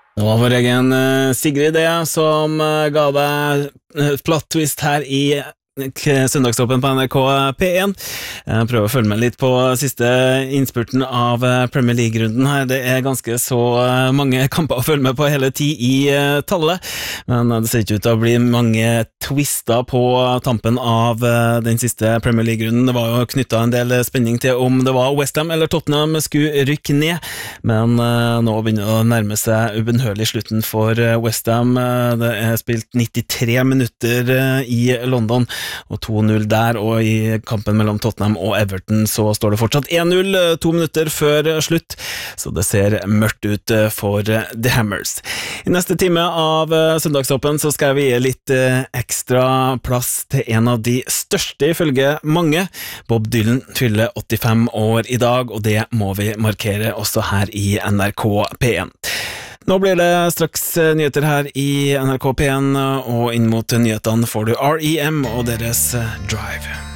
Det var vår egen Sigrid det, som ga deg plot twist her i søndagstoppen på NRK P1. Jeg prøver å følge med litt på siste innspurten av Premier League-runden her. Det er ganske så mange kamper å følge med på hele 10 i tallet, men det ser ikke ut til å bli mange twister på tampen av den siste Premier League-runden. Det var jo knyttet en del spenning til om det var West Ham eller Tottenham skulle rykke ned, men nå begynner det å nærme seg ubønnhørlig slutten for West Ham. Det er spilt 93 minutter i London, og 2-0 der, og i kampen mellom Tottenham og Everton så står det fortsatt 1-0, 2 minutter før slutt, så det ser mørkt ut for The Hammers. I neste time av Søndagsåpen så skal vi gi litt ekstra plass til en av de største ifølge mange. Bob Dylan fyller 85 år i dag, og det må vi markere også her i NRK P1. Nå blir det straks nyheter her i NRK P1, og inn mot nyhetene får du R.E.M. og deres Drive.